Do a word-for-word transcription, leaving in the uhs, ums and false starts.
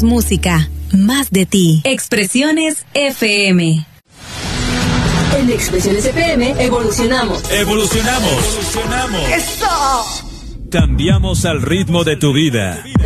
Más música, más de ti. Expresiones F M. En Expresiones F M evolucionamos. Evolucionamos. Evolucionamos. ¡Eso! Cambiamos al ritmo de tu vida.